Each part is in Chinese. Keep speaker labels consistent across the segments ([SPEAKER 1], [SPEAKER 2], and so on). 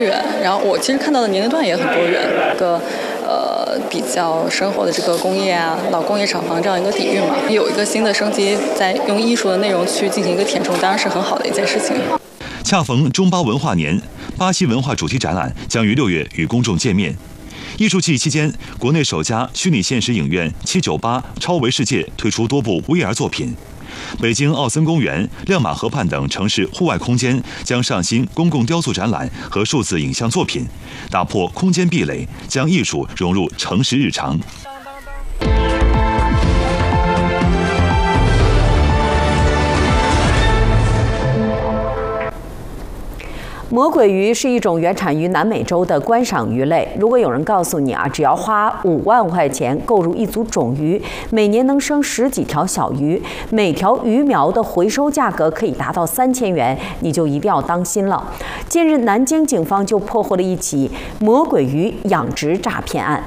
[SPEAKER 1] 元，然后我其实看到的年龄段也很多元，比较深厚的这个工业啊、老工业厂房这样一个底蕴嘛，有一个新的升级，在用艺术的内容去进行一个填充，当然是很好的一件事情。
[SPEAKER 2] 恰逢中巴文化年，巴西文化主题展览将于6月与公众见面。艺术季期间，国内首家虚拟现实影院798超维世界推出多部 VR 作品。北京奥森公园、亮马河畔等城市户外空间将上新公共雕塑展览和数字影像作品，打破空间壁垒，将艺术融入城市日常。
[SPEAKER 3] 魔鬼鱼是一种原产于南美洲的观赏鱼类。如果有人告诉你只要花5万块钱购入一组种鱼，每年能生10几条小鱼，每条鱼苗的回收价格可以达到3000元，你就一定要当心了。近日，南京警方就破获了一起魔鬼鱼养殖诈骗案。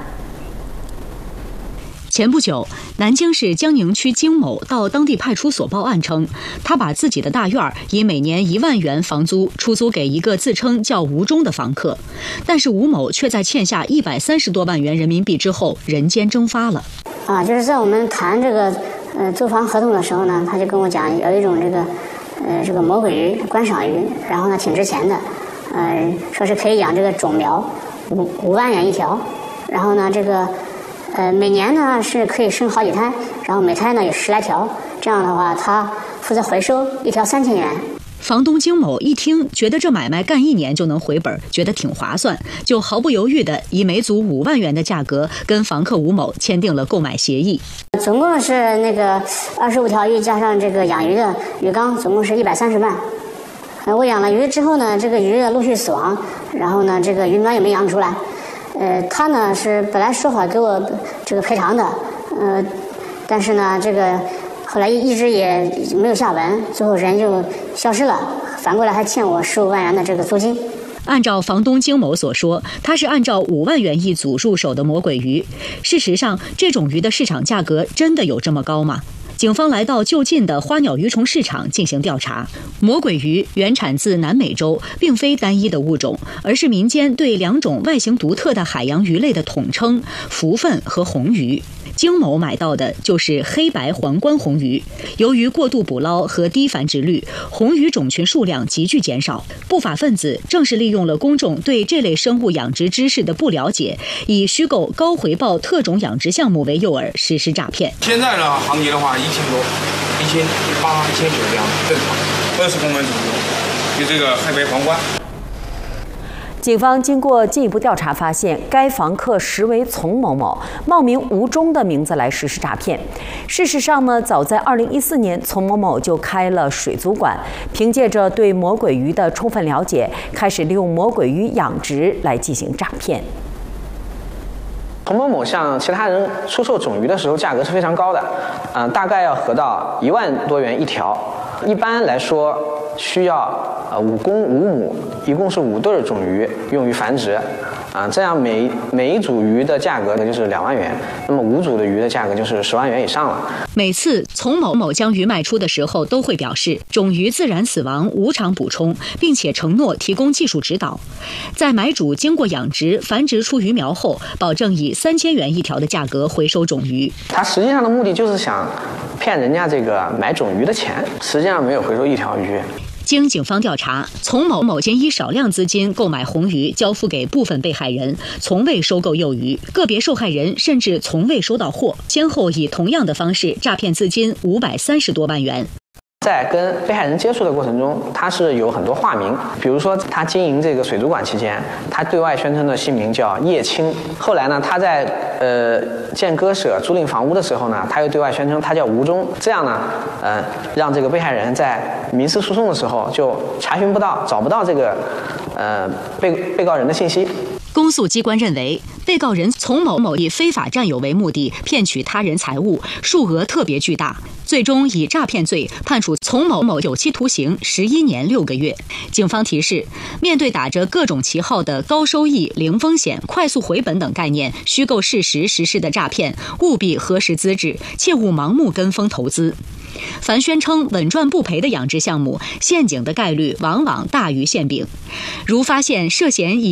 [SPEAKER 4] 前不久，南京市江宁区金某到当地派出所报案称，他把自己的大院以每年1万元房租出租给一个自称叫吴忠的房客，但是吴某却在欠下130多万元人民币之后人间蒸发了。
[SPEAKER 5] 就是在我们谈这个租房合同的时候呢，他就跟我讲有一种这个魔鬼鱼观赏鱼，然后呢挺值钱的，说是可以养这个种苗，5万元一条，然后呢这个。每年呢是可以生好几胎，然后每胎呢有10来条，这样的话他负责回收，1条3000元。
[SPEAKER 4] 房东金某一听，觉得这买卖干1年就能回本，觉得挺划算，就毫不犹豫地以每组5万元的价格跟房客吴某签订了购买协议。
[SPEAKER 5] 总共是那个25条鱼加上这个养鱼的鱼缸，总共是130万。我养了鱼之后呢，这个鱼陆续死亡，然后呢这个鱼苗也没养出来。他呢是本来说好给我这个赔偿的，但是呢这个后来一直也没有下文，最后人就消失了，反过来还欠我15万元的这个租金。
[SPEAKER 4] 按照房东金某所说，他是按照5万元一组入手的魔鬼鱼。事实上，这种鱼的市场价格真的有这么高吗？警方来到就近的花鸟鱼虫市场进行调查。魔鬼鱼原产自南美洲，并非单一的物种，而是民间对2种外形独特的海洋鱼类的统称——福分和红鱼。金某买到的就是黑白皇冠红鱼，由于过度捕捞和低繁殖率，红鱼种群数量急剧减少。不法分子正是利用了公众对这类生物养殖知识的不了解，以虚构高回报特种养殖项目为诱饵实施诈骗。
[SPEAKER 6] 现在呢，行情的话，1000多、1800、1900这样正常，20公分左右，就这个黑白皇冠。
[SPEAKER 3] 警方经过进一步调查发现，该房客实为丛某某，冒名吴忠的名字来实施诈骗。事实上呢，早在2014年，丛某某就开了水族馆，凭借着对魔鬼鱼的充分了解，开始利用魔鬼鱼养殖来进行诈骗。
[SPEAKER 7] 丛某某向其他人出售种鱼的时候，价格是非常高的，大概要合到1万多元一条。一般来说，需要5公5母，一共是5对种鱼用于繁殖，这样每一组鱼的价格呢就是2万元，那么5组的鱼的价格就是10万元以上了。
[SPEAKER 4] 每次丛某某将鱼卖出的时候，都会表示种鱼自然死亡，无偿补充，并且承诺提供技术指导。在买主经过养殖、繁殖出鱼苗后，保证以3000元一条的价格回收种鱼。
[SPEAKER 7] 他实际上的目的就是想骗人家这个买种鱼的钱，实际上没有回收一条鱼。
[SPEAKER 4] 经警方调查，丛某某仅以少量资金购买红鱼，交付给部分被害人，从未收购幼鱼，个别受害人甚至从未收到货，先后以同样的方式诈骗资金530多万元。
[SPEAKER 7] 在跟被害人接触的过程中，他是有很多化名，比如说他经营这个水族馆期间，他对外宣称的姓名叫叶青。后来呢，他在建鸽舍租赁房屋的时候呢，他又对外宣称他叫吴忠。这样呢，让这个被害人在民事诉讼的时候就查询不到、找不到这个被告人的信息。
[SPEAKER 4] 公诉机关认为，被告人丛某某以非法占有为目的骗取他人财物，数额特别巨大，最终以诈骗罪判处丛某某有期徒刑11年6个月。警方提示，面对打着各种旗号的高收益、零风险、快速回本等概念虚构事实实施的诈骗，务必核实资质，切勿盲目跟风投资。凡宣称稳赚不赔的养殖项目，陷阱的概率往往大于馅饼。如发现涉嫌以